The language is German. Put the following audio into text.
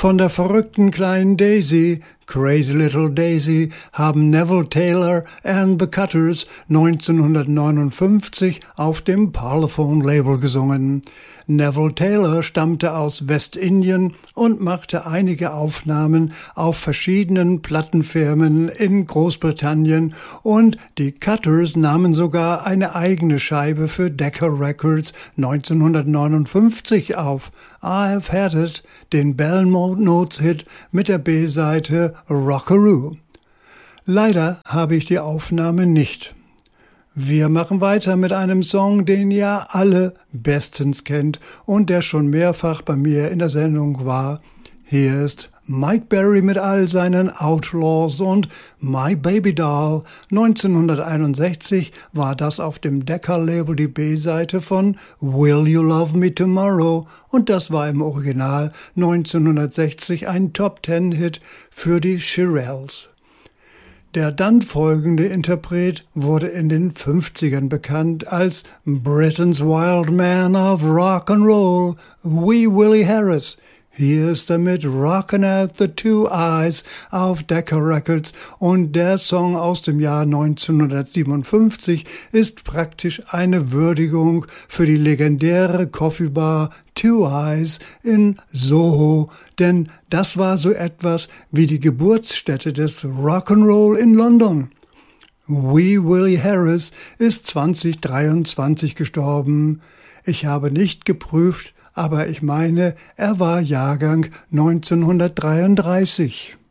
Von der verrückten kleinen Daisy, Crazy Little Daisy, haben Neville Taylor and the Cutters 1959 auf dem Parlophone-Label gesungen. Neville Taylor stammte aus Westindien und machte einige Aufnahmen auf verschiedenen Plattenfirmen in Großbritannien, und die Cutters nahmen sogar eine eigene Scheibe für Decca Records 1959 auf. I Have Had It, den Belmont Notes Hit mit der B-Seite Rockaroo. Leider habe ich die Aufnahme nicht. Wir machen weiter mit einem Song, den ihr alle bestens kennt und der schon mehrfach bei mir in der Sendung war. Hier ist Mike Berry mit all seinen Outlaws und My Baby Doll. 1961 war das auf dem Decca-Label die B-Seite von Will You Love Me Tomorrow, und das war im Original 1960 ein Top-10-Hit für die Shirelles. Der dann folgende Interpret wurde in den 50ern bekannt als Britain's Wild Man of Rock and Roll, Wee Willie Harris. Hier ist er mit Rockin' at the Two Eyes auf Decca Records, und der Song aus dem Jahr 1957 ist praktisch eine Würdigung für die legendäre Coffee Bar Two Eyes in Soho, denn das war so etwas wie die Geburtsstätte des Rock'n'Roll in London. Wee Willie Harris ist 2023 gestorben. Ich habe nicht geprüft, aber ich meine, er war Jahrgang 1933.